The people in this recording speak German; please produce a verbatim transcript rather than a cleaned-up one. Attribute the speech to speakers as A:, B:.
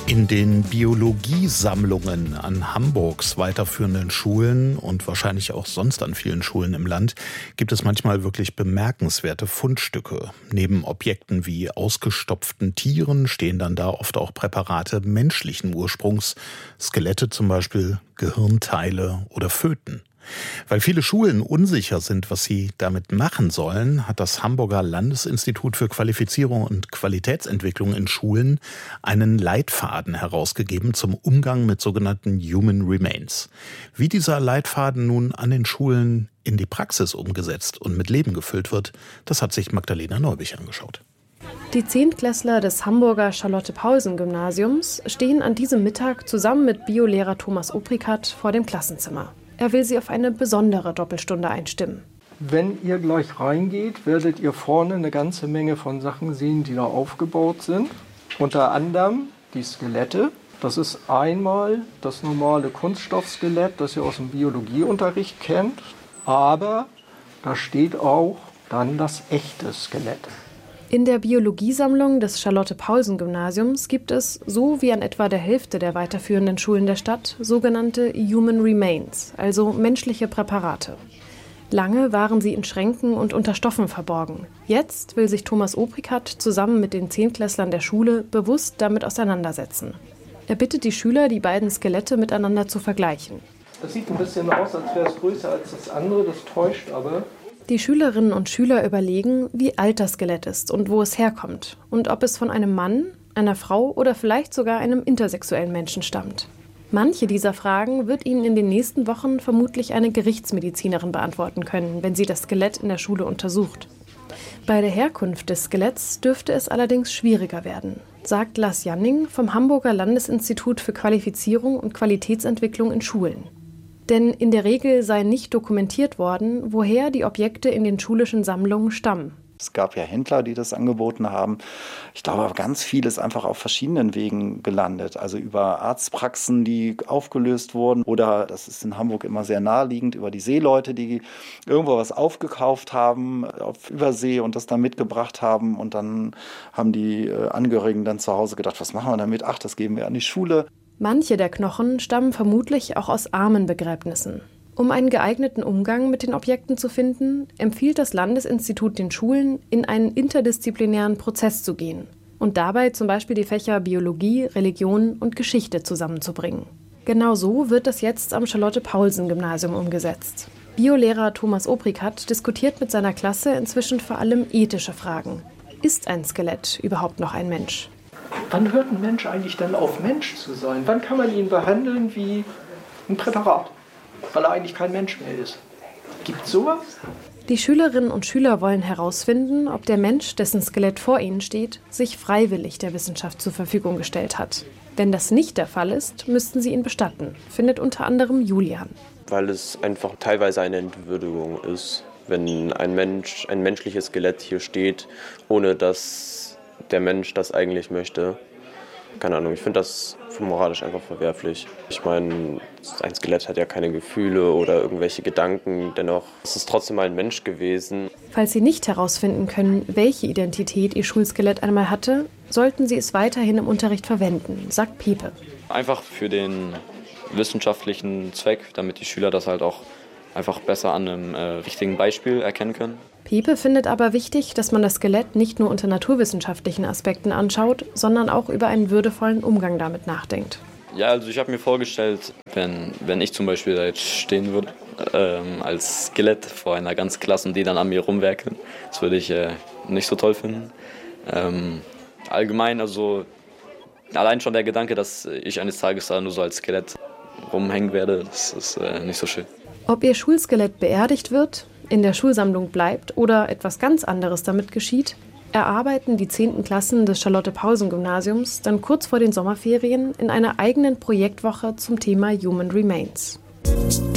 A: In den Biologiesammlungen an Hamburgs weiterführenden Schulen und wahrscheinlich auch sonst an vielen Schulen im Land gibt es manchmal wirklich bemerkenswerte Fundstücke. Neben Objekten wie ausgestopften Tieren stehen dann da oft auch Präparate menschlichen Ursprungs, Skelette zum Beispiel, Gehirnteile oder Föten. Weil viele Schulen unsicher sind, was sie damit machen sollen, hat das Hamburger Landesinstitut für Qualifizierung und Qualitätsentwicklung in Schulen einen Leitfaden herausgegeben zum Umgang mit sogenannten Human Remains. Wie dieser Leitfaden nun an den Schulen in die Praxis umgesetzt und mit Leben gefüllt wird, das hat sich Magdalena Neubich angeschaut.
B: Die Zehntklässler des Hamburger Charlotte-Paulsen-Gymnasiums stehen an diesem Mittag zusammen mit Biolehrer Thomas Obrighat vor dem Klassenzimmer. Er will sie auf eine besondere Doppelstunde einstimmen.
C: Wenn ihr gleich reingeht, werdet ihr vorne eine ganze Menge von Sachen sehen, die da aufgebaut sind. Unter anderem die Skelette. Das ist einmal das normale Kunststoffskelett, das ihr aus dem Biologieunterricht kennt. Aber da steht auch dann das echte Skelett.
B: In der Biologiesammlung des Charlotte-Paulsen-Gymnasiums gibt es, so wie an etwa der Hälfte der weiterführenden Schulen der Stadt, sogenannte Human Remains, also menschliche Präparate. Lange waren sie in Schränken und unter Stoffen verborgen. Jetzt will sich Thomas Obrighat zusammen mit den Zehntklässlern der Schule bewusst damit auseinandersetzen. Er bittet die Schüler, die beiden Skelette miteinander zu vergleichen.
C: Das sieht ein bisschen aus, als wäre es größer als das andere, das täuscht aber.
B: Die Schülerinnen und Schüler überlegen, wie alt das Skelett ist und wo es herkommt und ob es von einem Mann, einer Frau oder vielleicht sogar einem intersexuellen Menschen stammt. Manche dieser Fragen wird Ihnen in den nächsten Wochen vermutlich eine Gerichtsmedizinerin beantworten können, wenn sie das Skelett in der Schule untersucht. Bei der Herkunft des Skeletts dürfte es allerdings schwieriger werden, sagt Lars Janning vom Hamburger Landesinstitut für Qualifizierung und Qualitätsentwicklung in Schulen. Denn in der Regel sei nicht dokumentiert worden, woher die Objekte in den schulischen Sammlungen stammen.
D: Es gab ja Händler, die das angeboten haben. Ich glaube, ganz viel ist einfach auf verschiedenen Wegen gelandet. Also über Arztpraxen, die aufgelöst wurden. Oder, das ist in Hamburg immer sehr naheliegend, über die Seeleute, die irgendwo was aufgekauft haben auf Übersee und das dann mitgebracht haben. Und dann haben die Angehörigen dann zu Hause gedacht, was machen wir damit? Ach, das geben wir an die Schule.
B: Manche der Knochen stammen vermutlich auch aus Armenbegräbnissen. Um einen geeigneten Umgang mit den Objekten zu finden, empfiehlt das Landesinstitut den Schulen, in einen interdisziplinären Prozess zu gehen und dabei zum Beispiel die Fächer Biologie, Religion und Geschichte zusammenzubringen. Genau so wird das jetzt am Charlotte-Paulsen-Gymnasium umgesetzt. Biolehrer Thomas Obrighat diskutiert mit seiner Klasse inzwischen vor allem ethische Fragen. Ist ein Skelett überhaupt noch ein Mensch?
C: Wann hört ein Mensch eigentlich dann auf, Mensch zu sein? Wann kann man ihn behandeln wie ein Präparat, weil er eigentlich kein Mensch mehr ist? Gibt es sowas?
B: Die Schülerinnen und Schüler wollen herausfinden, ob der Mensch, dessen Skelett vor ihnen steht, sich freiwillig der Wissenschaft zur Verfügung gestellt hat. Wenn das nicht der Fall ist, müssten sie ihn bestatten, findet unter anderem Julian.
E: Weil es einfach teilweise eine Entwürdigung ist, wenn ein Mensch, ein menschliches Skelett hier steht, ohne dass der Mensch das eigentlich möchte. Keine Ahnung, ich finde das moralisch einfach verwerflich. Ich meine, ein Skelett hat ja keine Gefühle oder irgendwelche Gedanken, dennoch ist es trotzdem mal ein Mensch gewesen.
B: Falls Sie nicht herausfinden können, welche Identität Ihr Schulskelett einmal hatte, sollten Sie es weiterhin im Unterricht verwenden, sagt Pepe.
F: Einfach für den wissenschaftlichen Zweck, damit die Schüler das halt auch einfach besser an einem äh, richtigen Beispiel erkennen können.
B: Pepe findet aber wichtig, dass man das Skelett nicht nur unter naturwissenschaftlichen Aspekten anschaut, sondern auch über einen würdevollen Umgang damit nachdenkt.
F: Ja, also ich habe mir vorgestellt, wenn, wenn ich zum Beispiel da jetzt stehen würde, ähm, als Skelett vor einer ganzen Klasse und die dann an mir rumwerkeln, das würde ich äh, nicht so toll finden. Ähm, allgemein, also allein schon der Gedanke, dass ich eines Tages da nur so als Skelett rumhängen werde, das ist äh, nicht so schön.
B: Ob Ihr Schulskelett beerdigt wird, in der Schulsammlung bleibt oder etwas ganz anderes damit geschieht, erarbeiten die zehnten Klassen des Charlotte-Paulsen-Gymnasiums dann kurz vor den Sommerferien in einer eigenen Projektwoche zum Thema Human Remains.